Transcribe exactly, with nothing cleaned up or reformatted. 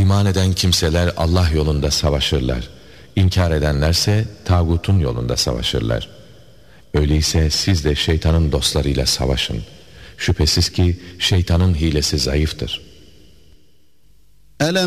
İman eden kimseler Allah yolunda savaşırlar. İnkar edenlerse tağutun yolunda savaşırlar. Öyleyse siz de şeytanın dostlarıyla savaşın. Şüphesiz ki şeytanın hilesi zayıftır.